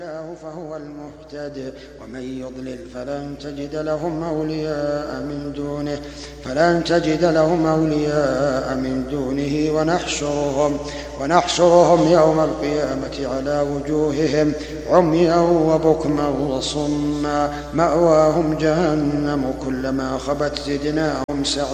الله فهو المهتد ومن يضلل فلن تجد لهم أولياء من دونه ونحشرهم يوم القيامة على وجوههم عميا وبكما وصما مأواهم جهنم كلما خبت زدناهم سعيرا